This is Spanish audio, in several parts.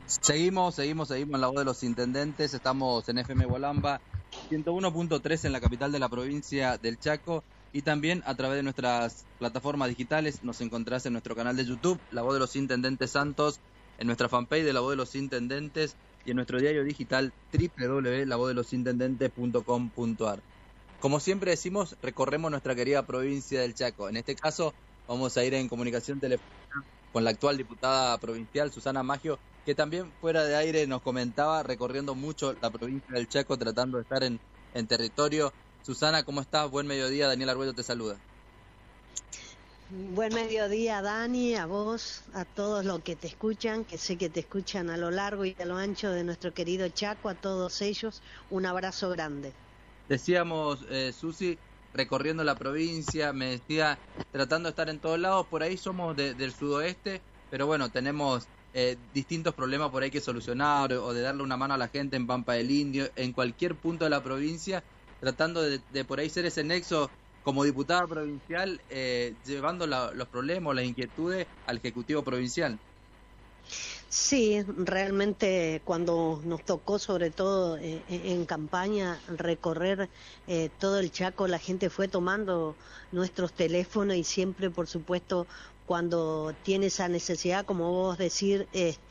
Seguimos en La Voz de los Intendentes. Estamos en FM Gualamba 101.3 en la capital de la provincia del Chaco, y también a través de nuestras plataformas digitales. Nos encontrás en nuestro canal de YouTube, La Voz de los Intendentes Santos, en nuestra fanpage de La Voz de los Intendentes y en nuestro diario digital www.lavozdelosintendentes.com.ar. Como siempre decimos, recorremos nuestra querida provincia del Chaco. En este caso vamos a ir en comunicación telefónica con la actual diputada provincial, Susana Maggio, que también fuera de aire nos comentaba, recorriendo mucho la provincia del Chaco, tratando de estar en territorio. Susana, ¿cómo estás? Buen mediodía, Daniel Arguello te saluda. Buen mediodía, Dani, a vos, a todos los que te escuchan, que sé que te escuchan a lo largo y a lo ancho de nuestro querido Chaco, a todos ellos, un abrazo grande. Decíamos, Susi, recorriendo la provincia, me decía, tratando de estar en todos lados. Por ahí somos del sudoeste, pero bueno, tenemos distintos problemas por ahí que solucionar, o de darle una mano a la gente en Pampa del Indio, en cualquier punto de la provincia, tratando de por ahí ser ese nexo como diputada provincial, llevando los problemas, las inquietudes al Ejecutivo Provincial. Sí, realmente cuando nos tocó, sobre todo en campaña, recorrer todo el Chaco, la gente fue tomando nuestros teléfonos y siempre, por supuesto, cuando tiene esa necesidad, como vos decís,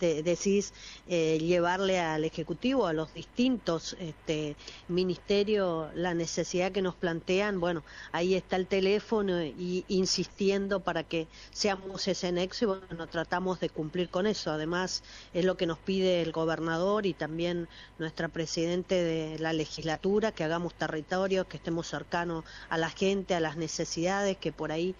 llevarle al Ejecutivo, a los distintos ministerios, la necesidad que nos plantean, bueno, ahí está el teléfono y insistiendo para que seamos ese nexo, y bueno, tratamos de cumplir con eso. Además, es lo que nos pide el gobernador y también nuestra presidente de la legislatura, que hagamos territorios, que estemos cercanos a la gente, a las necesidades que por ahí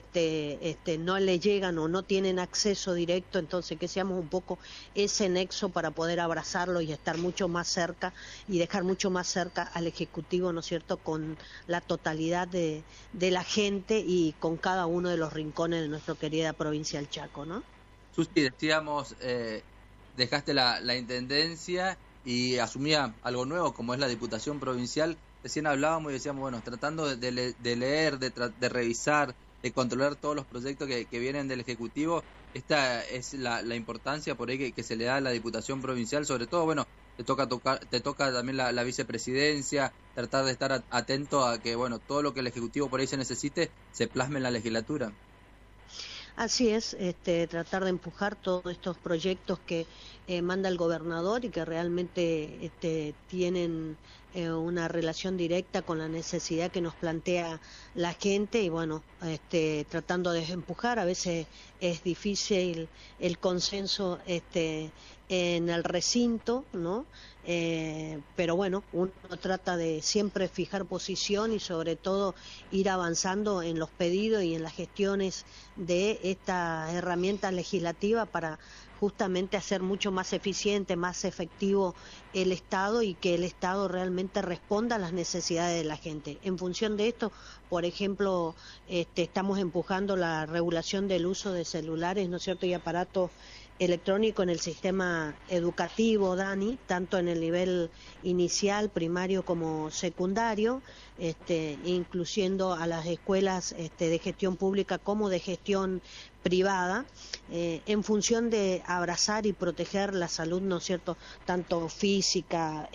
no le llegan o no tienen acceso directo, entonces que seamos un poco ese nexo para poder abrazarlo y estar mucho más cerca y dejar mucho más cerca al Ejecutivo, ¿no es cierto?, con la totalidad de la gente y con cada uno de los rincones de nuestra querida provincia del Chaco, ¿no? Susi, decíamos, dejaste la intendencia y asumía algo nuevo como es la Diputación Provincial. Recién hablábamos y decíamos, bueno, tratando de leer, de revisar, de controlar todos los proyectos que vienen del Ejecutivo. Esta es la importancia por ahí que se le da a la Diputación Provincial. Sobre todo, bueno, te toca también la vicepresidencia, tratar de estar atento a que, bueno, todo lo que el Ejecutivo por ahí se necesite se plasme en la legislatura. Así es, tratar de empujar todos estos proyectos que manda el gobernador y que realmente tienen una relación directa con la necesidad que nos plantea la gente, y bueno, tratando de empujar. A veces es difícil el consenso en el recinto, ¿no? Pero bueno, uno trata de siempre fijar posición y sobre todo ir avanzando en los pedidos y en las gestiones de esta herramienta legislativa para justamente hacer mucho más eficiente, más efectivo el Estado, y que el Estado realmente responda a las necesidades de la gente. En función de esto, por ejemplo, estamos empujando la regulación del uso de celulares, ¿no es cierto?, y aparatos electrónico en el sistema educativo, Dani, tanto en el nivel inicial, primario como secundario, incluyendo a las escuelas de gestión pública como de gestión privada, en función de abrazar y proteger la salud, ¿no es cierto?, tanto física,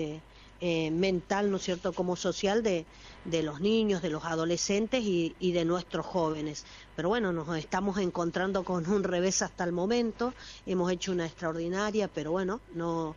mental, ¿no es cierto?, como social de los niños, de los adolescentes y de nuestros jóvenes. Pero bueno, nos estamos encontrando con un revés hasta el momento. Hemos hecho una extraordinaria, pero bueno, no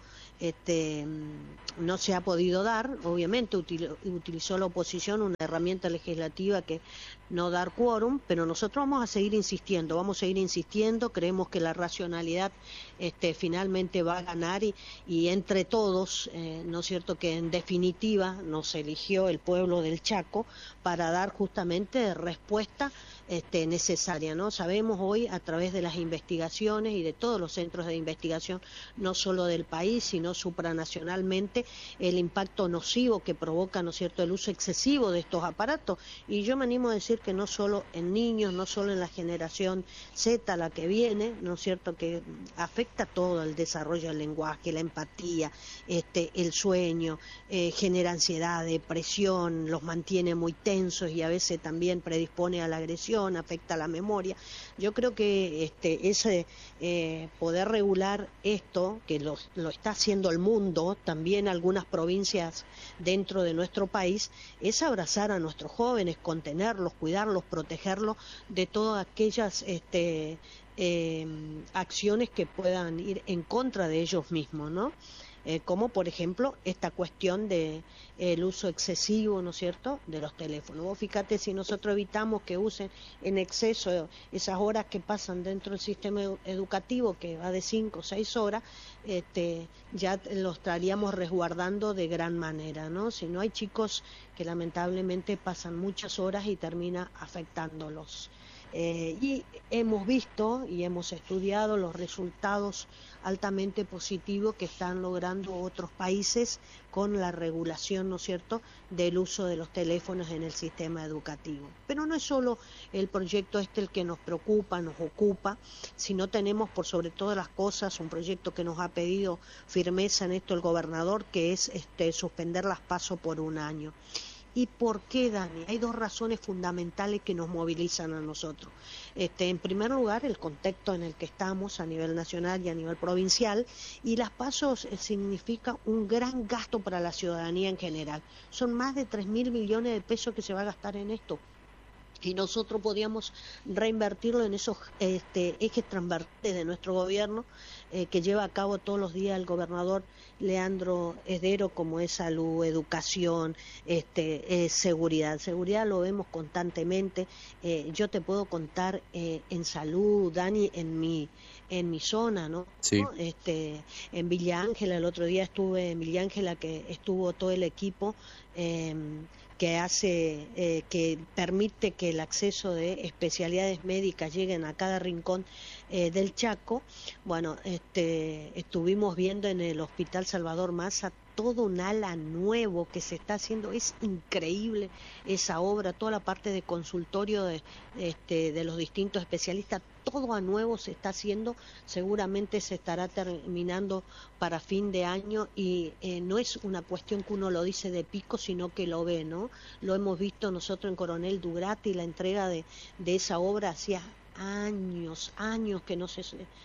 se ha podido dar. Obviamente utilizó la oposición una herramienta legislativa que no dar quórum, pero nosotros vamos a seguir insistiendo, creemos que la racionalidad finalmente va a ganar y entre todos, ¿no es cierto?, que en definitiva nos eligió el pueblo del Chaco para dar justamente respuesta necesaria, ¿no? Sabemos hoy, a través de las investigaciones y de todos los centros de investigación, no solo del país, sino supranacionalmente, el impacto nocivo que provoca, ¿no es cierto?, el uso excesivo de estos aparatos. Y yo me animo a decir que no solo en niños, no solo en la generación Z, la que viene, ¿no es cierto?, que afecta todo el desarrollo del lenguaje, la empatía, el sueño, genera ansiedad, depresión, los mantiene muy tensos y a veces también predispone a la agresión. atención, afecta la memoria. Yo creo que ese poder regular esto, que lo está haciendo el mundo, también algunas provincias dentro de nuestro país, es abrazar a nuestros jóvenes, contenerlos, cuidarlos, protegerlos de todas aquellas acciones que puedan ir en contra de ellos mismos, ¿no? Como por ejemplo esta cuestión de el uso excesivo, ¿no es cierto?, de los teléfonos. Vos fíjate, si nosotros evitamos que usen en exceso esas horas que pasan dentro del sistema educativo, que va de 5 o 6 horas, ya los estaríamos resguardando de gran manera, ¿no? Si no, hay chicos que lamentablemente pasan muchas horas y termina afectándolos. Y hemos visto y hemos estudiado los resultados altamente positivos que están logrando otros países con la regulación, ¿no es cierto?, del uso de los teléfonos en el sistema educativo. Pero no es solo el proyecto el que nos preocupa, nos ocupa, sino tenemos por sobre todas las cosas un proyecto que nos ha pedido firmeza en esto el gobernador, que es suspender las PASO por un año. ¿Y por qué, Dani? Hay dos razones fundamentales que nos movilizan a nosotros. En primer lugar, el contexto en el que estamos a nivel nacional y a nivel provincial, y las PASO significa un gran gasto para la ciudadanía en general. Son más de 3.000 millones de pesos que se va a gastar en esto. Y nosotros podíamos reinvertirlo en esos ejes transversales de nuestro gobierno, que lleva a cabo todos los días el gobernador Leandro Esdero, como es salud, educación, seguridad. Seguridad lo vemos constantemente. Yo te puedo contar en salud, Dani, en mi zona, ¿no? Sí. En Villa Ángela, el otro día estuve en Villa Ángela, que estuvo todo el equipo, que permite que el acceso de especialidades médicas lleguen a cada rincón del Chaco. Bueno, estuvimos viendo en el Hospital Salvador Massa todo un ala nuevo que se está haciendo. Es increíble esa obra, toda la parte de consultorio de los distintos especialistas, todo a nuevo se está haciendo. Seguramente se estará terminando para fin de año, y no es una cuestión que uno lo dice de pico, sino que lo ve, ¿no? Lo hemos visto nosotros en Coronel Dugrati, la entrega de esa obra hacía años que no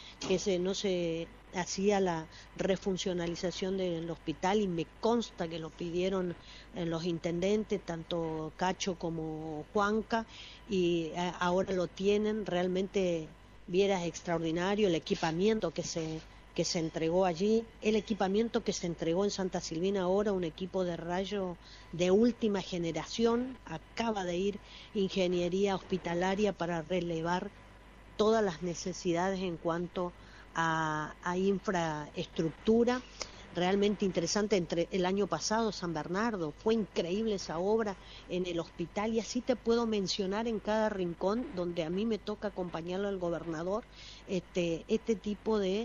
se hacía la refuncionalización del hospital, y me consta que lo pidieron los intendentes, tanto Cacho como Juanca, y ahora lo tienen. Realmente vieras extraordinario el equipamiento que se entregó allí, el equipamiento que se entregó en Santa Silvina ahora, un equipo de rayo de última generación. Acaba de ir ingeniería hospitalaria para relevar todas las necesidades en cuanto a infraestructura. Realmente interesante. Entre el año pasado, San Bernardo, fue increíble esa obra en el hospital, y así te puedo mencionar en cada rincón donde a mí me toca acompañarlo al gobernador, este tipo de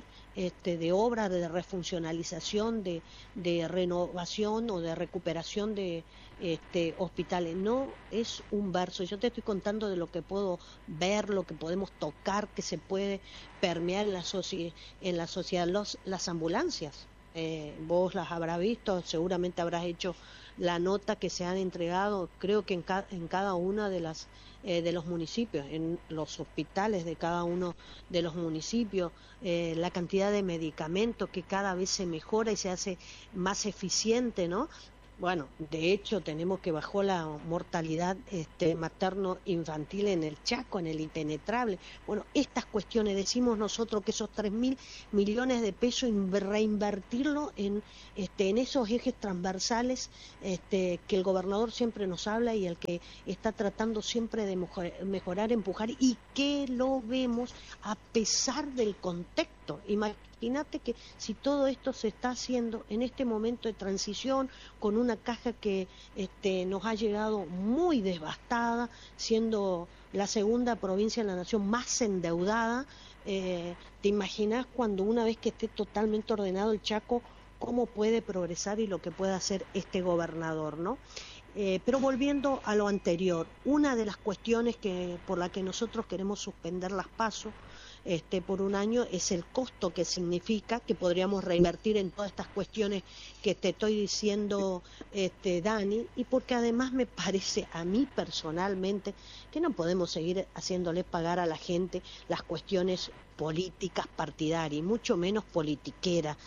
obras de refuncionalización, de renovación o de recuperación de hospitales. No es un verso, yo te estoy contando de lo que puedo ver, lo que podemos tocar, que se puede permear en la sociedad. Las ambulancias, vos las habrás visto, seguramente habrás hecho la nota que se han entregado, creo que en cada una de los municipios, en los hospitales de cada uno de los municipios, la cantidad de medicamentos que cada vez se mejora y se hace más eficiente, ¿no? Bueno, de hecho tenemos que bajó la mortalidad materno-infantil en el Chaco, en el Impenetrable. Bueno, estas cuestiones, decimos nosotros que esos 3.000 millones de pesos, reinvertirlo en esos ejes transversales que el gobernador siempre nos habla, y el que está tratando siempre de mejorar, empujar, y que lo vemos a pesar del contexto. Imagínate que si todo esto se está haciendo en este momento de transición, con una caja que nos ha llegado muy devastada, siendo la segunda provincia de la nación más endeudada, te imaginas cuando una vez que esté totalmente ordenado el Chaco, cómo puede progresar y lo que puede hacer este gobernador, ¿no? Pero volviendo a lo anterior, una de las cuestiones por la que nosotros queremos suspender las PASO por un año es el costo que significa que podríamos reinvertir en todas estas cuestiones que te estoy diciendo, Dani, y porque además me parece a mí personalmente que no podemos seguir haciéndole pagar a la gente las cuestiones políticas partidarias, y mucho menos politiqueras.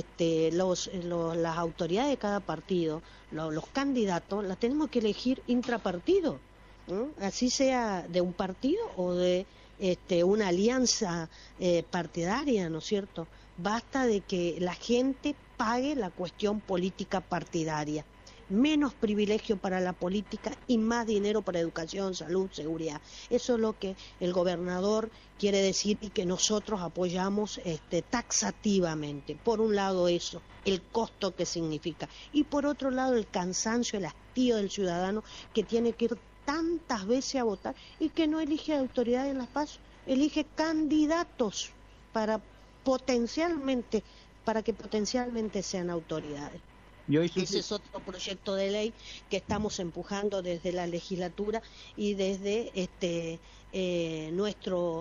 Las autoridades de cada partido, los candidatos, las tenemos que elegir intrapartido, ¿no? Así sea de un partido o de una alianza partidaria, ¿no es cierto? Basta de que la gente pague la cuestión política partidaria. Menos privilegio para la política y más dinero para educación, salud, seguridad. Eso es lo que el gobernador quiere decir y que nosotros apoyamos taxativamente. Por un lado eso, el costo que significa, y por otro lado el cansancio, el hastío del ciudadano que tiene que ir tantas veces a votar y que no elige autoridades en las PASO, elige candidatos para que potencialmente sean autoridades. Ese es otro proyecto de ley que estamos empujando desde la legislatura y desde nuestros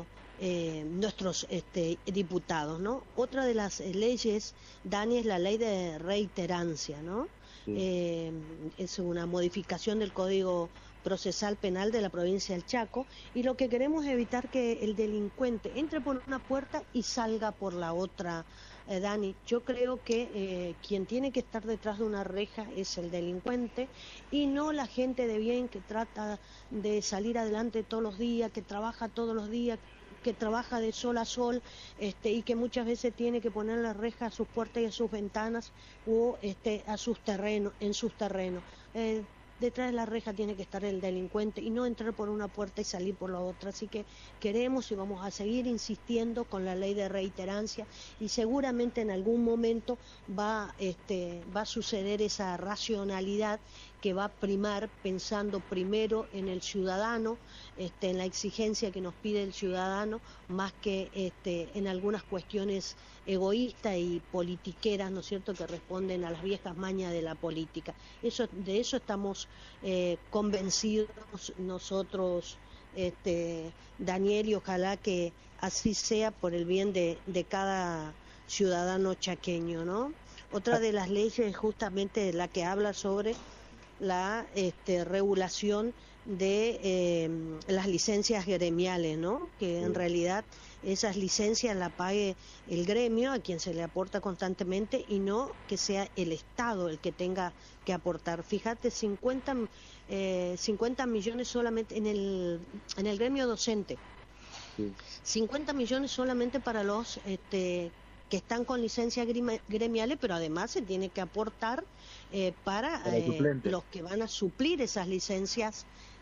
diputados, ¿no? Otra de las leyes, Dani, es la ley de reiterancia, ¿no? Sí. Es una modificación del Código Procesal Penal de la provincia del Chaco, y lo que queremos es evitar que el delincuente entre por una puerta y salga por la otra. Dani, yo creo que quien tiene que estar detrás de una reja es el delincuente y no la gente de bien que trata de salir adelante todos los días, que trabaja todos los días, que trabaja de sol a sol, y que muchas veces tiene que poner la reja a sus puertas y a sus ventanas o a sus terrenos, en sus terrenos. Detrás de la reja tiene que estar el delincuente y no entrar por una puerta y salir por la otra. Así que queremos y vamos a seguir insistiendo con la ley de reiterancia, y seguramente en algún momento va a suceder esa racionalidad que va a primar, pensando primero en el ciudadano, en la exigencia que nos pide el ciudadano, más que en algunas cuestiones egoístas y politiqueras, ¿no es cierto?, que responden a las viejas mañas de la política. De eso estamos convencidos nosotros, Daniel, y ojalá que así sea por el bien de cada ciudadano chaqueño, ¿no? Otra de las leyes es justamente la que habla sobre la regulación de las licencias gremiales, ¿no? Que en realidad esas licencias la pague el gremio a quien se le aporta constantemente y no que sea el Estado el que tenga que aportar. Fíjate, 50 millones solamente en el gremio docente, 50 millones solamente para los que están con licencias gremiales, pero además se tiene que aportar para los que van a suplir esas licencias,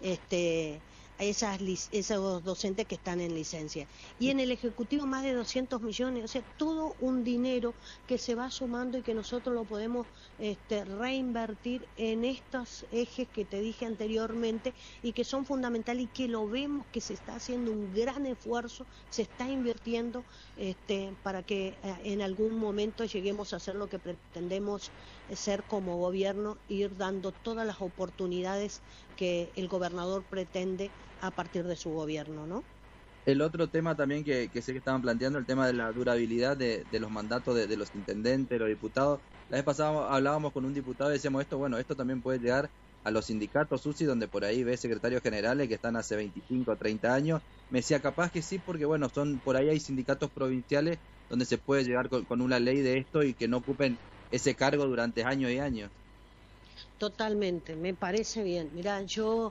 esos docentes que están en licencia. Y en el Ejecutivo más de 200 millones, o sea, todo un dinero que se va sumando y que nosotros lo podemos reinvertir en estos ejes que te dije anteriormente y que son fundamentales, y que lo vemos que se está haciendo un gran esfuerzo, se está invirtiendo para que en algún momento lleguemos a hacer lo que pretendemos ser como gobierno, ir dando todas las oportunidades que el gobernador pretende a partir de su gobierno, ¿no? El otro tema también que sé que estaban planteando, el tema de la durabilidad de los mandatos de los intendentes, los diputados. La vez pasada hablábamos con un diputado y decíamos esto también puede llegar a los sindicatos, Susi, donde por ahí ves secretarios generales que están hace 25 o 30 años. Me decía, capaz que sí, porque por ahí hay sindicatos provinciales donde se puede llegar con una ley de esto y que no ocupen ese cargo durante años y años. Totalmente, me parece bien. Mirá, yo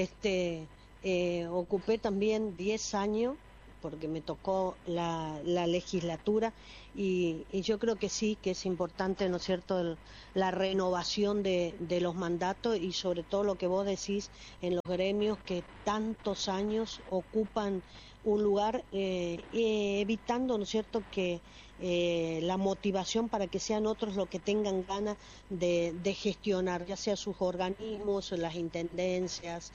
ocupé también 10 años porque me tocó la legislatura y yo creo que sí, que es importante, ¿no es cierto?, la renovación de los mandatos, y sobre todo lo que vos decís en los gremios que tantos años ocupan un lugar, evitando, ¿no es cierto?, que la motivación para que sean otros los que tengan ganas de gestionar, ya sea sus organismos, las intendencias,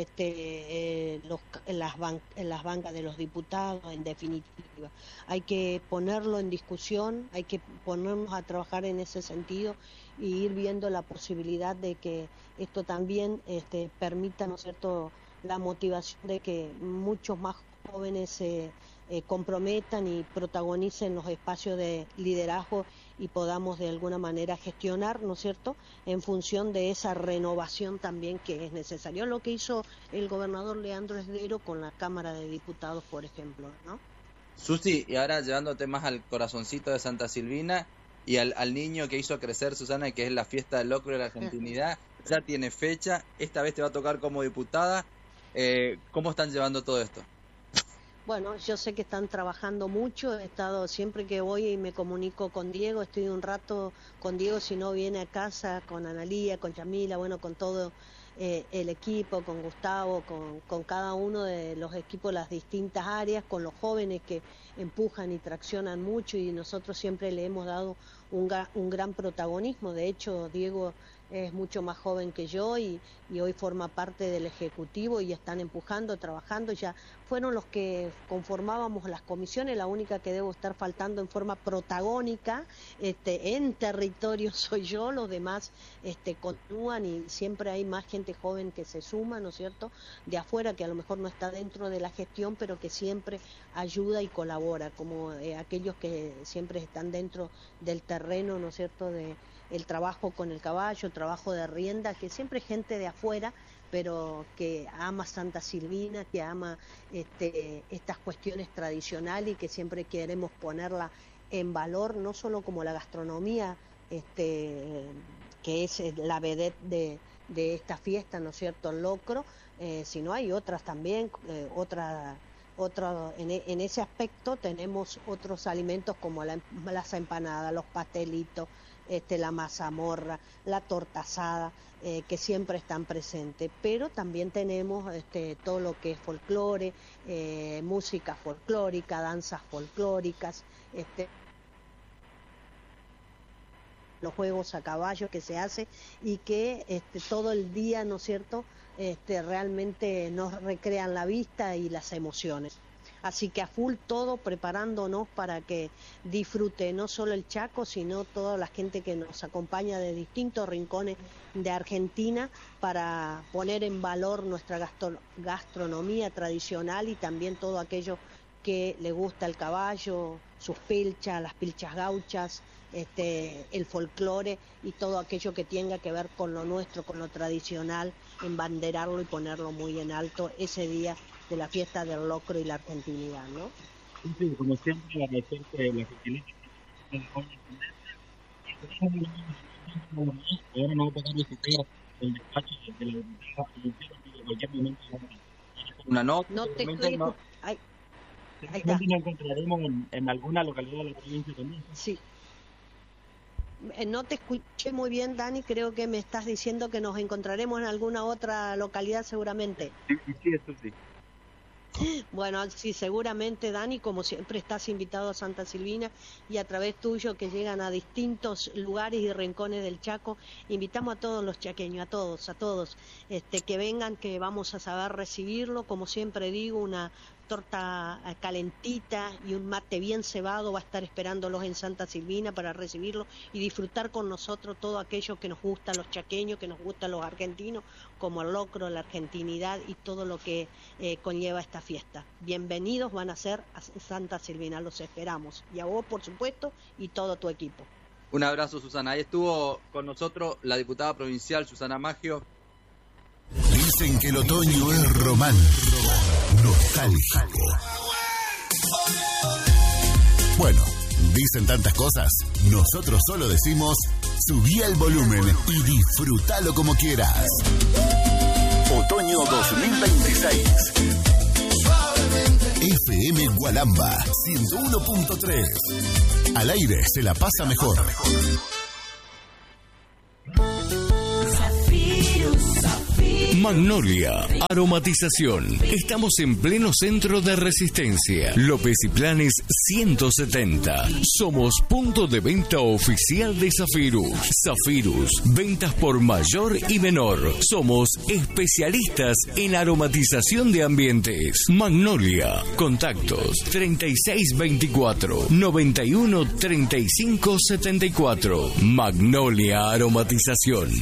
las bancas de los diputados, en definitiva. Hay que ponerlo en discusión, hay que ponernos a trabajar en ese sentido y ir viendo la posibilidad de que esto también permita, ¿no es cierto?, la motivación de que muchos más jóvenes comprometan y protagonicen los espacios de liderazgo y podamos de alguna manera gestionar, ¿no es cierto?, en función de esa renovación también que es necesario. Lo que hizo el gobernador Leandro Esdero con la Cámara de Diputados, por ejemplo, ¿no? Susi, y ahora llevándote más al corazoncito de Santa Silvina y al niño que hizo crecer Susana, que es la fiesta del locro de la argentinidad, ya tiene fecha, esta vez te va a tocar como diputada. ¿Cómo están llevando todo esto? Bueno, yo sé que están trabajando mucho, he estado siempre que voy y me comunico con Diego, estoy un rato con Diego, si no viene a casa, con Analía, con Yamila, bueno, con todo el equipo, con Gustavo, con cada uno de los equipos, las distintas áreas, con los jóvenes que empujan y traccionan mucho y nosotros siempre le hemos dado un gran protagonismo. De hecho, Diego es mucho más joven que yo y hoy forma parte del Ejecutivo y están empujando, trabajando. Ya fueron los que conformábamos las comisiones, la única que debo estar faltando en forma protagónica en territorio soy yo, los demás continúan y siempre hay más gente joven que se suma, ¿no es cierto?, de afuera, que a lo mejor no está dentro de la gestión, pero que siempre ayuda y colabora, como aquellos que siempre están dentro del terreno, ¿no es cierto?, de el trabajo con el caballo, trabajo de rienda, que siempre es gente de afuera, pero que ama Santa Silvina, que ama estas cuestiones tradicionales y que siempre queremos ponerla en valor, no solo como la gastronomía, que es la vedette de esta fiesta, ¿no es cierto?, el locro, sino hay otras también, en ese aspecto tenemos otros alimentos como las empanadas, los pastelitos, la mazamorra, la torta asada, que siempre están presentes, pero también tenemos todo lo que es folclore, música folclórica, danzas folclóricas, los juegos a caballo que se hace y que todo el día, ¿no es cierto?, realmente nos recrean la vista y las emociones. Así que a full todo, preparándonos para que disfrute no solo el Chaco, sino toda la gente que nos acompaña de distintos rincones de Argentina para poner en valor nuestra gastronomía tradicional y también todo aquello que le gusta el caballo, sus pilchas, las pilchas gauchas, el folclore y todo aquello que tenga que ver con lo nuestro, con lo tradicional, embanderarlo y ponerlo muy en alto ese día de la fiesta del locro y la argentinidad, ¿no? Sí, como siempre, agradecerte la gentileza. Ahora no voy a poder visitar el despacho de la diputada en cualquier momento. Una nota. No te estoy... No. Ahí está. Nos encontraremos en alguna localidad de la provincia también. Sí. No te escuché muy bien, Dani, creo que me estás diciendo que nos encontraremos en alguna otra localidad seguramente. Sí, eso sí. Bueno, sí, seguramente, Dani, como siempre estás invitado a Santa Silvina y a través tuyo que llegan a distintos lugares y rincones del Chaco, invitamos a todos los chaqueños, a todos, que vengan, que vamos a saber recibirlo, como siempre digo, una torta calentita y un mate bien cebado va a estar esperándolos en Santa Silvina para recibirlo y disfrutar con nosotros todo aquello que nos gusta a los chaqueños, que nos gusta a los argentinos, como el locro, la argentinidad y todo lo que conlleva esta fiesta. Bienvenidos van a ser a Santa Silvina, los esperamos. Y a vos, por supuesto, y todo tu equipo. Un abrazo, Susana. Ahí estuvo con nosotros la diputada provincial, Susana Maggio. Dicen que el otoño es romántico, nostálgico. Bueno, dicen tantas cosas, nosotros solo decimos, subí el volumen y disfrútalo como quieras. Otoño 2026. FM Gualamba 101.3. Al aire se la pasa mejor. Magnolia, aromatización. Estamos en pleno centro de Resistencia. López y Planes 170. Somos punto de venta oficial de Zafirus. Zafirus, ventas por mayor y menor. Somos especialistas en aromatización de ambientes. Magnolia, contactos 3624 91 35 74. Magnolia Aromatización.